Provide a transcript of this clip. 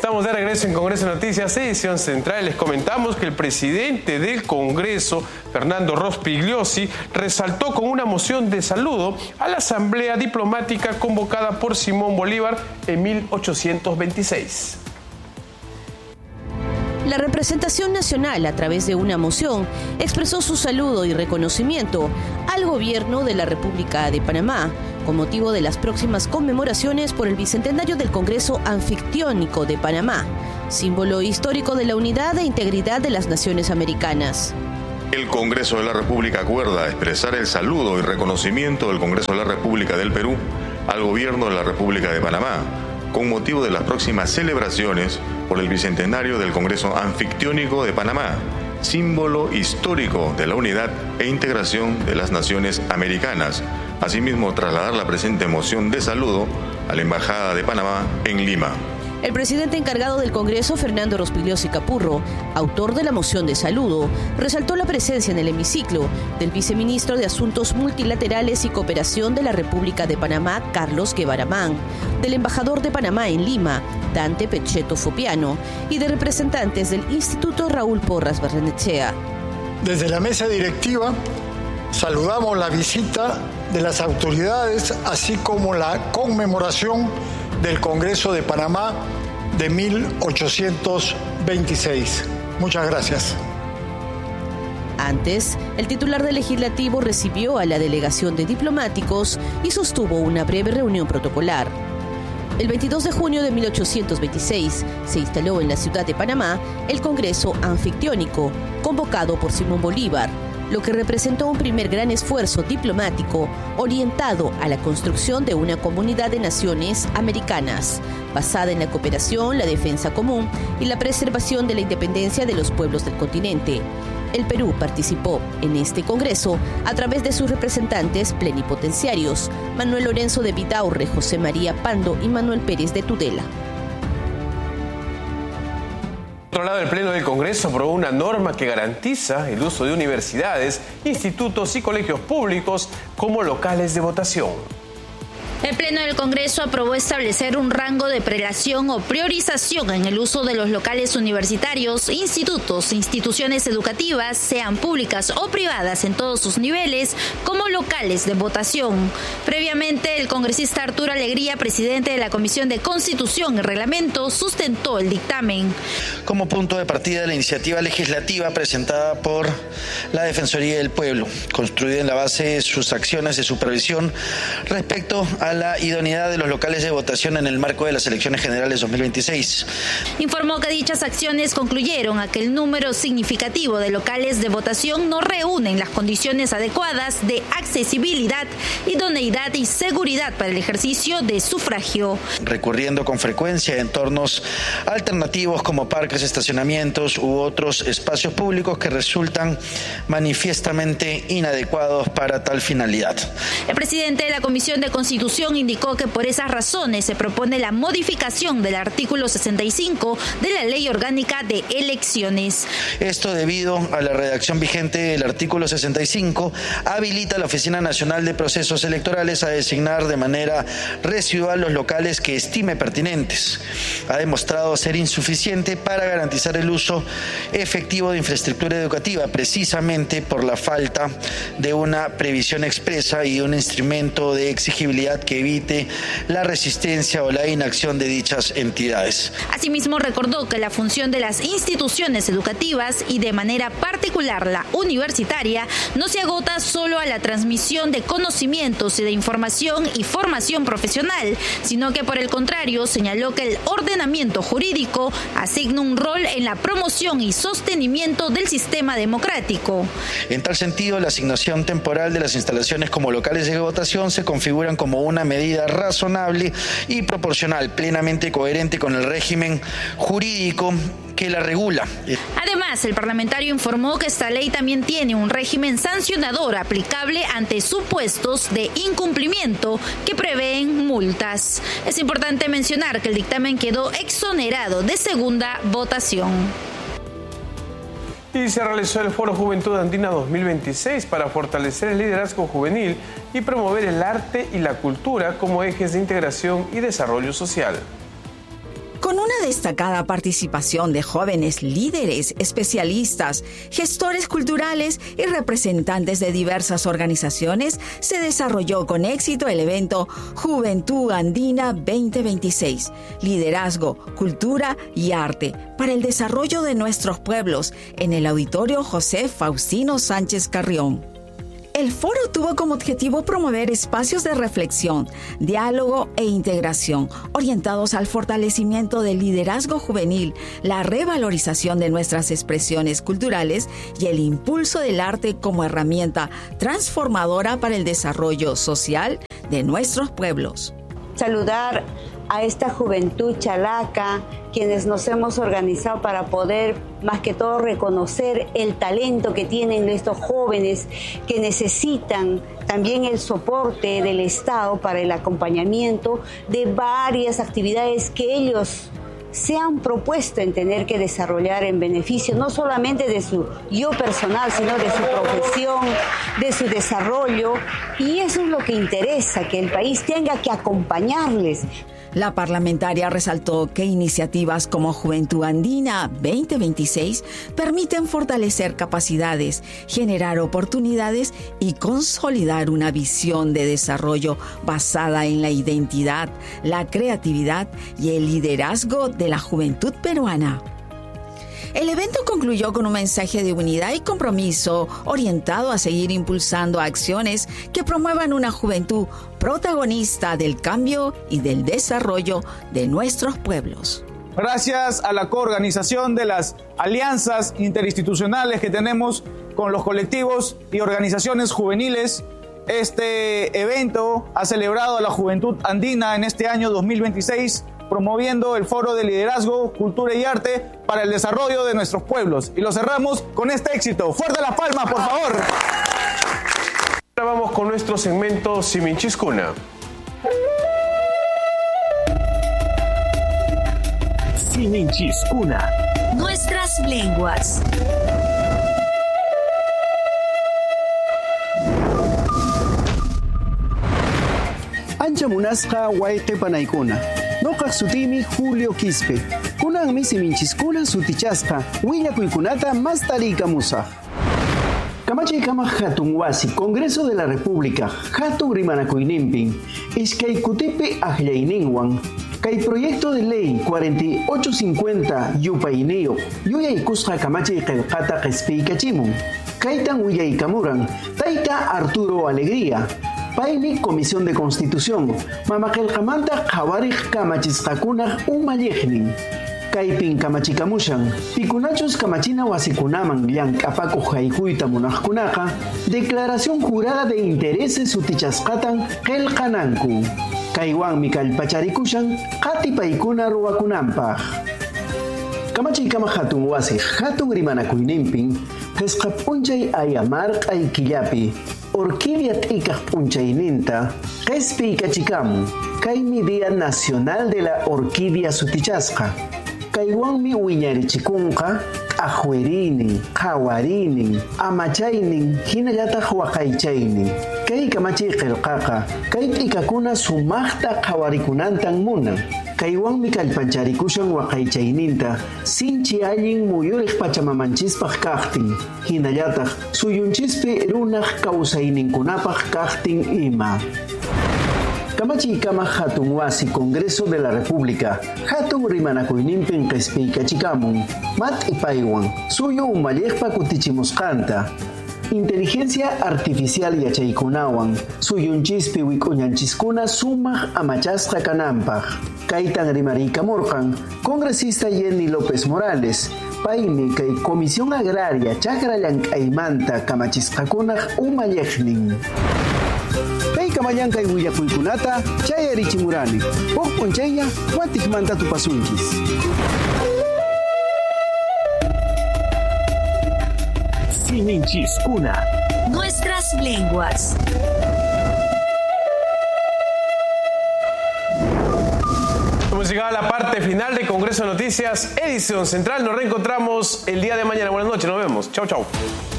Estamos de regreso en Congreso Noticias, edición central. Les comentamos que el presidente del Congreso, Fernando Rospigliosi, resaltó con una moción de saludo a la asamblea diplomática convocada por Simón Bolívar en 1826. La representación nacional, a través de una moción, expresó su saludo y reconocimiento al gobierno de la República de Panamá, con motivo de las próximas conmemoraciones por el bicentenario del Congreso Anfictiónico de Panamá, símbolo histórico de la unidad e integridad de las naciones americanas. El Congreso de la República acuerda expresar el saludo y reconocimiento del Congreso de la República del Perú al gobierno de la República de Panamá, con motivo de las próximas celebraciones por el bicentenario del Congreso Anfictiónico de Panamá, símbolo histórico de la unidad e integración de las naciones americanas. Asimismo, trasladar la presente moción de saludo a la Embajada de Panamá en Lima. El presidente encargado del Congreso, Fernando Rospigliosi Capurro, autor de la moción de saludo, resaltó la presencia en el hemiciclo del viceministro de Asuntos Multilaterales y Cooperación de la República de Panamá, Carlos Guevara Mann, del embajador de Panamá en Lima, Dante Pechetto Fopiano, y de representantes del Instituto Raúl Porras Barrenechea. Desde la mesa directiva saludamos la visita de las autoridades, así como la conmemoración del Congreso de Panamá de 1826. Muchas gracias. Antes, el titular del Legislativo recibió a la delegación de diplomáticos y sostuvo una breve reunión protocolar. El 22 de junio de 1826 se instaló en la ciudad de Panamá el Congreso Anfictiónico, convocado por Simón Bolívar, lo que representó un primer gran esfuerzo diplomático orientado a la construcción de una comunidad de naciones americanas, basada en la cooperación, la defensa común y la preservación de la independencia de los pueblos del continente. El Perú participó en este congreso a través de sus representantes plenipotenciarios, Manuel Lorenzo de Vidaurre, José María Pando y Manuel Pérez de Tudela. Por otro lado, el Pleno del Congreso aprobó una norma que garantiza el uso de universidades, institutos y colegios públicos como locales de votación. El Pleno del Congreso aprobó establecer un rango de prelación o priorización en el uso de los locales universitarios, institutos, instituciones educativas, sean públicas o privadas en todos sus niveles, como locales de votación. Previamente, el congresista Arturo Alegría, presidente de la Comisión de Constitución y Reglamento, sustentó el dictamen. Como punto de partida de la iniciativa legislativa presentada por la Defensoría del Pueblo, construida en la base de sus acciones de supervisión respecto a la idoneidad de los locales de votación en el marco de las elecciones generales 2026. Informó que dichas acciones concluyeron a que el número significativo de locales de votación no reúnen las condiciones adecuadas de accesibilidad, idoneidad y seguridad para el ejercicio de sufragio. Recurriendo con frecuencia a entornos alternativos como parques, estacionamientos u otros espacios públicos que resultan manifiestamente inadecuados para tal finalidad. El presidente de la Comisión de Constitución indicó que por esas razones se propone la modificación del artículo 65 de la Ley Orgánica de Elecciones. Esto debido a la redacción vigente del artículo 65 habilita a la Oficina Nacional de Procesos Electorales a designar de manera residual los locales que estime pertinentes. Ha demostrado ser insuficiente para garantizar el uso efectivo de infraestructura educativa, precisamente por la falta de una previsión expresa y un instrumento de exigibilidad que evite la resistencia o la inacción de dichas entidades. Asimismo, recordó que la función de las instituciones educativas y de manera particular la universitaria no se agota solo a la transmisión de conocimientos y de información y formación profesional, sino que por el contrario señaló que el ordenamiento jurídico asigna un rol en la promoción y sostenimiento del sistema democrático. En tal sentido, la asignación temporal de las instalaciones como locales de votación se configuran como una medida razonable y proporcional, plenamente coherente con el régimen jurídico que la regula. Además, el parlamentario informó que esta ley también tiene un régimen sancionador aplicable ante supuestos de incumplimiento que prevén multas. Es importante mencionar que el dictamen quedó exonerado de segunda votación. Y se realizó el Foro Juventud Andina 2026 para fortalecer el liderazgo juvenil y promover el arte y la cultura como ejes de integración y desarrollo social. Con una destacada participación de jóvenes líderes, especialistas, gestores culturales y representantes de diversas organizaciones, se desarrolló con éxito el evento Juventud Andina 2026, Liderazgo, Cultura y Arte para el desarrollo de nuestros pueblos en el Auditorio José Faustino Sánchez Carrión. El foro tuvo como objetivo promover espacios de reflexión, diálogo e integración orientados al fortalecimiento del liderazgo juvenil, la revalorización de nuestras expresiones culturales y el impulso del arte como herramienta transformadora para el desarrollo social de nuestros pueblos. Saludar a esta juventud chalaca, quienes nos hemos organizado para poder, más que todo, reconocer el talento que tienen estos jóvenes que necesitan también el soporte del Estado para el acompañamiento de varias actividades que ellos se han propuesto en tener que desarrollar en beneficio no solamente de su yo personal, sino de su profesión, de su desarrollo, y eso es lo que interesa, que el país tenga que acompañarles. La parlamentaria resaltó que iniciativas como Juventud Andina 2026 permiten fortalecer capacidades, generar oportunidades y consolidar una visión de desarrollo basada en la identidad, la creatividad y el liderazgo de la juventud peruana. El evento concluyó con un mensaje de unidad y compromiso orientado a seguir impulsando acciones que promuevan una juventud protagonista del cambio y del desarrollo de nuestros pueblos. Gracias a la coorganización de las alianzas interinstitucionales que tenemos con los colectivos y organizaciones juveniles, este evento ha celebrado a la Juventud Andina en este año 2026, promoviendo el Foro de Liderazgo, Cultura y Arte para el desarrollo de nuestros pueblos. Y lo cerramos con este éxito. ¡Fuerte las palmas, por favor! Ahora vamos con nuestro segmento Siminchiscuna. Siminchiscuna. Nuestras lenguas. Ancha munasqa wayqi panaykuna. Noqaq sutimi Julio Quispe. Kunanmi Siminchiskuna sutichasqa willakuykunata mas tariykamusaq. Kamachaykamaj hatun wasi Congreso de la República hatun rimanakuyninpin iskay kutipi aqllayninwan kay proyecto de ley 4850 yupayniyuq yuyaykusqa kamachay qillqata q'ispiykachimun. Kaytan willaykamuran tayta Arturo Alegría, paymi Comisión de Constitución, mamaqillqamanta qhawariq kamachisqakunaq umalliqnin. Kaypin kamachikamushan, pikunachus kamachina wasikunaman llank'apakuq haykuyta munaqkunaqa, declaración jurada de intereses sutichasqatan qillqananku. Kaywanmi kallpacharikushan qatipaykuna ruwakunanpaq. Kamachiykama hatun wasi hatun rimanakuyninpin, qisqa p'unchay ayamarqay killapi, orquídea t'ikaq p'unchayninta q'ispiykachikamun. Kaymi Día Nacional de la Orquídea sutichasqa. Kaywanmi wiñarichikunqa q'ajuerinin, qhawarinin, amachaynin, hinallataq waqaychaynin. Kay kamachay qillqaqa, kay t'ikakuna sumaqta qhawarikunantan munan. Kaywanmi kallpancharikushan waqaychayninta, sinchi allin muyuriq pachamamanchispak kaqtin. Hinallataq suyunchispi runaq kawsayninkunapaq kaqtin ima. Kamachiykama hatun wasi Congreso de la República hatun rimanakuyninpin q'ispiykachikamun mat'ipaywan suyu umalliqpa kutichimusqanta. Inteligencia artificial yachaykunawan suyunchispi wik'uñanchiskuna sumaq amachasqa kananpaq. Kaytan rimariykamurqan Congresista Jenny López Morales, paymi kay Comisión Agraria chakra llank'aymanta kamachisqakunaq umalliqnin. Kamallankay willakuykunata chayarichimurani. Huk p'unchaylla watikmanta tupasunchis. Siminchiscuna. Nuestras lenguas. Hemos llegado a la parte final de Congreso de Noticias, edición central. Nos reencontramos el día de mañana. Buenas noches, nos vemos. Chau, chau.